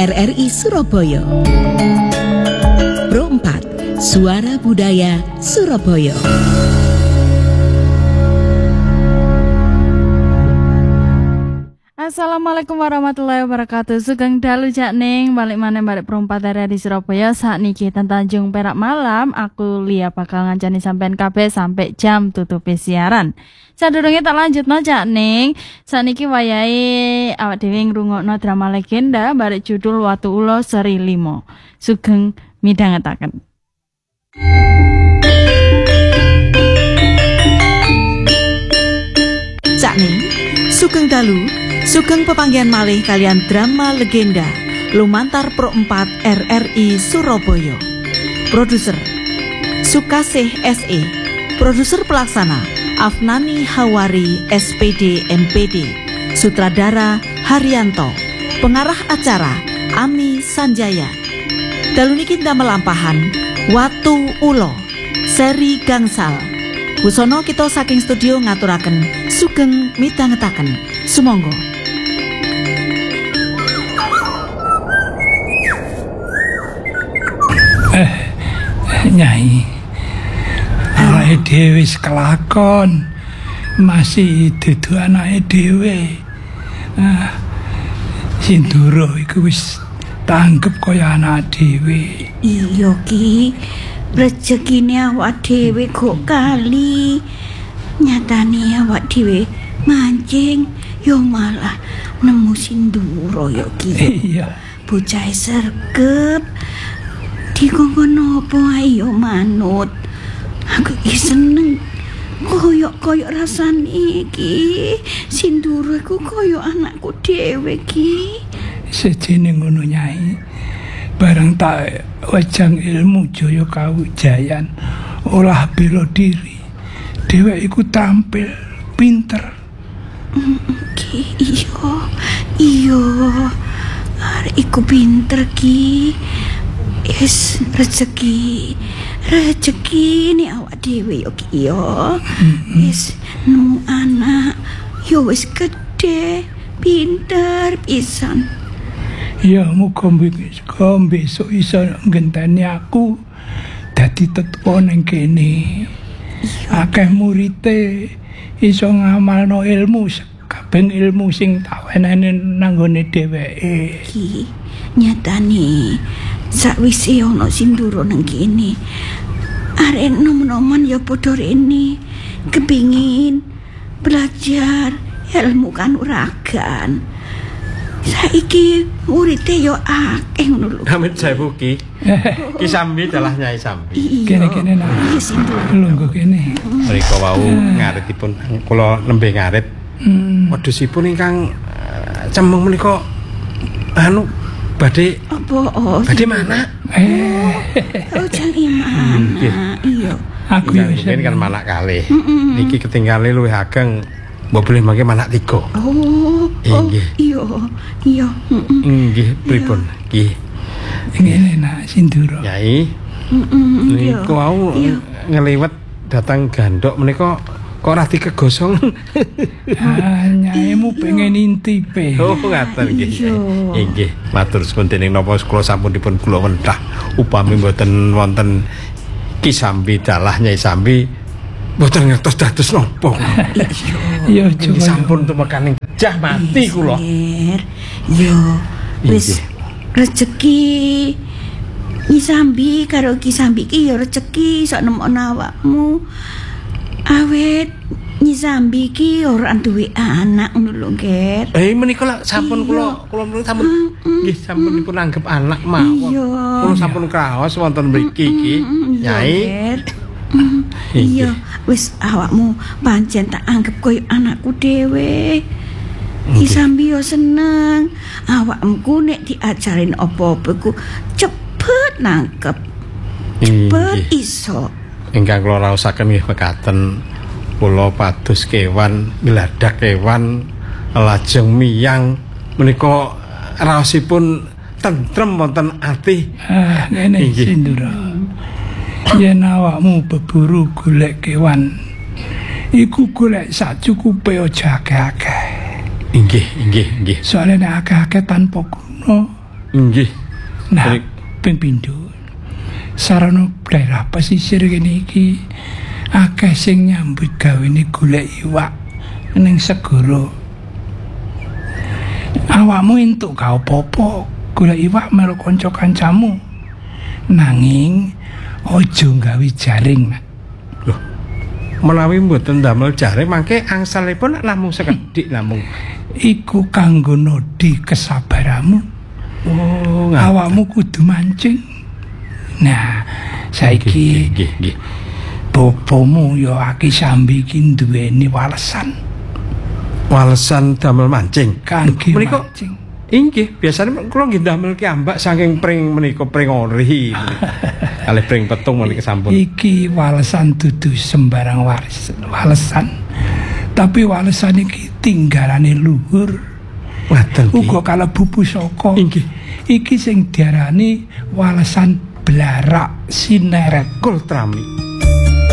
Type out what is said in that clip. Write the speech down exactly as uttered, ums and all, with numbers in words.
R R I Surabaya. Pro empat, Suara Budaya Surabaya. Assalamualaikum warahmatullahi wabarakatuh. Sugeng dalu jak ning balik maneh balik Pro empat R R I Surabaya sakniki ten Tanjung Perak Malam. Aku Lia bakal ngancani sampean kabeh sampai jam tutupi siaran. Sadurunge tak lanjutno jak ning sakniki wayahe awak dhewe ngrungokno drama legenda balik judul Watu Ula seri limo. Sugeng midhangetaken. Sakning sugeng dalu, sugeng pepanggihan malih kalian drama legenda lumantar Pro empat R R I Surabaya. Produser Sukasih S E. Produser pelaksana Afnani Hawari S P D M P D. Sutradara Haryanto. Pengarah acara Ami Sanjaya. Dalu niki melampahan Watu Ula seri gangsal. Busono kita saking studio ngaturaken sugeng midhangetaken. Sumangga. Eh, Nyai, awake dhewe wis kelakon, masih dudu anake dhewe. Ah, Sindoro iku wis tanggep kaya anak dhewe. Iya Ki, rezekine awak dhewe kok kali. Nyatane awak dhewe mancing yo malah nemu Sindoro yo Ki. Iya. Bocah sergep. Dikongkon opo ae yo manut. Aku ki seneng koyok-koyok rasane iki. Sindoro iku koyok anakku dhewe Ki. Sejene ngono Nyai. Bareng tak wajang ilmu Jaya Kawijayan olah bela diri. Dhewek iku tampil pinter. Ki iya. Iya. Arek iku pinter Ki. Yes, rezeki rezeki ini awak dhewe yo Ki yo. Yes, nemu anak yo wis gede, pinter pisan. Ya muga besok iso ngenteni aku dadi tetep ning kene. Akeh murite iso ngamalno ilmu kabeh ilmu sing tak wenehne nanggone dheweke. Ki nyatane sakwise ana Sindoro nang kene, arek nom-noman ya padha rene kepingin belajar ilmu kanuragan. Saiki murite yo akeh ngono lho. Amit sewu Ki. Ki Sambi dalah Nyai Sambi. Kene-kene nak. Lungguh kene. Mriko wau ngaritipun kula nembe ngarit. Wedhusipun ingkang cemeng menika anu badhe apa oh badhe mana? Eh oh jane mana iya aku wis kan manak kalih niki ketinggale luwih ageng mbok boleh mangke manak tiga. Oh nggih iya iya nggih pripun nggih ngene nak Sindoro Nyai niku wau ngliwet datang gandok menika kok ora dikegosong. Ah, Nyaimu pengen intipe. Oh, ngaten nggih. Nggih, matur suwun dening napa kula sampun dipun kula wendah upami mboten wonten Ki Sambi dalah Nyai Sambi mboten ngertos dados napa. Iya, Ki sampun tumekaning jah mati kula. Yo, wis rezeki Ki Sambi karo Ki Sambi ki yo rezeki sok nemokno awakmu. Awet Nyi Sambi ki ora duwe anak ngono lho, Ger. Eh menika lak sampun kula kula sampun nggih sampun dipun anggap anak mawon. Kula sampun kraos wonten mriki iki, Nyai. Iya, wis awakmu pancen tak anggap koyo anakku dhewe. Nyi Sambi yo seneng awakmu nek diajarin apa-apa ku cepet nangkep. Cepet iso. Ingkang kula raosaken nggih mekaten kula pados kewan ngladak kewan lajeng miyang menika raosipun tentrem wonten ati. Ah ngene Sindoro. Yen awakmu beburu golek kewan iku golek sacukupe aja akeh-akeh. Inggih, inggih, inggih. Soale nek akeh-akeh tanpa guna Inggih. Nah, ping pindho. Sarana daerah pesisir kene iki akeh sing nyambut gawene golek iwak ning segara. Awakmu entuk gak apa-apa golek iwak melu kanca kancamu. Nanging aja gawe jaring. Loh. Menawi mboten damel jaring mangke angsalipun namung sekedhik namung. Iku kanggo nodi kesabaranmu. Oh, awakmu kudu mancing. Nah, saiki nggih nggih. Bapamu ya Aki Sambi iki duweni walesan. Walesan damel mancing. Kangge menika mancing. Inggih, biasane kula nggih damel ki ambak saking pring menika pring ori. Kalih pring petung menika sampun. Iki walesan dudu sembarang waris, walesan. Tapi walesan iki tinggalane luhur. Waten uga kalebu pusaka. Inggih. Iki sing diarani walesan blarak sineret kultrami.